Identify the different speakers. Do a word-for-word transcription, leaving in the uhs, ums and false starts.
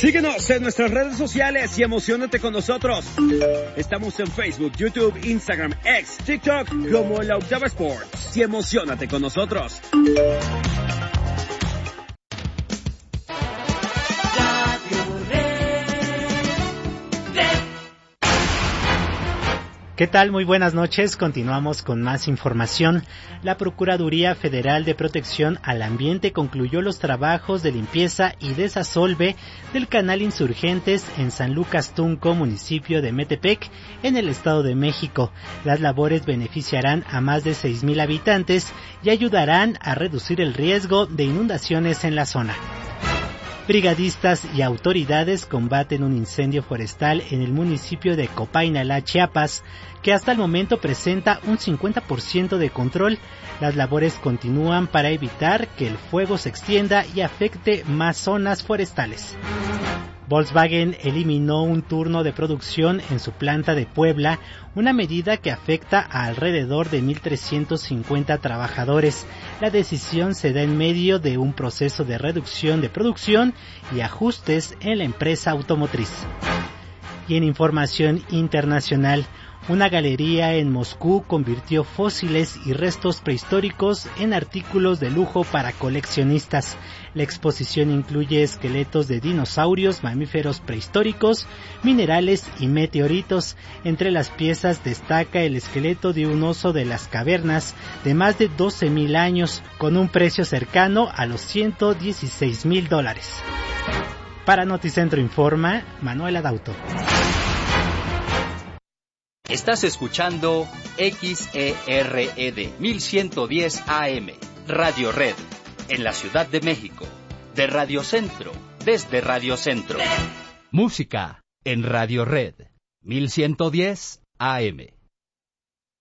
Speaker 1: Síguenos en nuestras redes sociales y emociónate con nosotros. Estamos en Facebook, YouTube, Instagram, X, TikTok como La Octava Sports. Y emociónate con nosotros.
Speaker 2: ¿Qué tal? Muy buenas noches. Continuamos con más información. La Procuraduría Federal de Protección al Ambiente concluyó los trabajos de limpieza y desasolve del canal Insurgentes en San Lucas Tunco, municipio de Metepec, en el Estado de México. Las labores beneficiarán a más de seis mil habitantes y ayudarán a reducir el riesgo de inundaciones en la zona. Brigadistas y autoridades combaten un incendio forestal en el municipio de Copainalá, Chiapas, que hasta el momento presenta un cincuenta por ciento de control. Las labores continúan para evitar que el fuego se extienda y afecte más zonas forestales. Volkswagen eliminó un turno de producción en su planta de Puebla, una medida que afecta a alrededor de mil trescientos cincuenta trabajadores. La decisión se da en medio de un proceso de reducción de producción y ajustes en la empresa automotriz. Y en información internacional, una galería en Moscú convirtió fósiles y restos prehistóricos en artículos de lujo para coleccionistas. La exposición incluye esqueletos de dinosaurios, mamíferos prehistóricos, minerales y meteoritos. Entre las piezas destaca el esqueleto de un oso de las cavernas de más de doce mil años, con un precio cercano a los ciento dieciséis mil dólares. Para Noticentro Informa, Manuela Dauto.
Speaker 3: Estás escuchando X E R E D mil ciento diez A M, Radio Red, en la Ciudad de México, de Radio Centro, desde Radio Centro. Música en Radio Red, mil ciento diez A M.